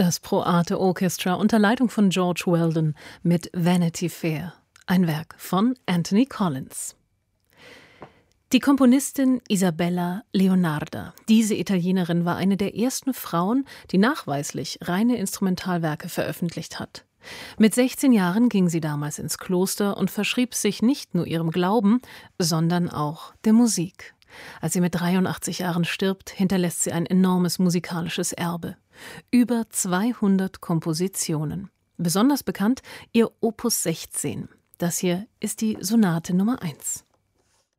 Das Pro Arte Orchestra unter Leitung von George Weldon mit Vanity Fair, ein Werk von Anthony Collins. Die Komponistin Isabella Leonarda. Diese Italienerin war eine der ersten Frauen, die nachweislich reine Instrumentalwerke veröffentlicht hat. Mit 16 Jahren ging sie damals ins Kloster und verschrieb sich nicht nur ihrem Glauben, sondern auch der Musik. Als sie mit 83 Jahren stirbt, hinterlässt sie ein enormes musikalisches Erbe. Über 200 Kompositionen. Besonders bekannt ihr Opus 16. Das hier ist die Sonate Nummer 1.